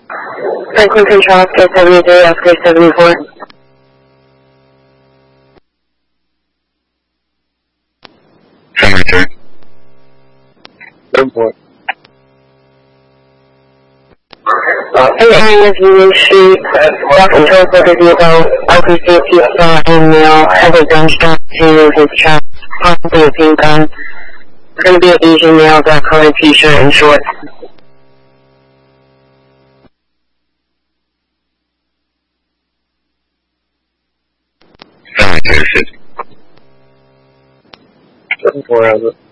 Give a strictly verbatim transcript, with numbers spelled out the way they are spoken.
Franklin Control, Oscar seventy-three, Oscar seventy-four. seventy-three. seven-four. In the area of Union Street, Rock Control Focus Evo, L P C saw a male has a gunshot to his chest, possibly a pink gun. It's going to be an Asian male, black colored t-shirt and shorts. seventy-two, fifty. seven-four has it.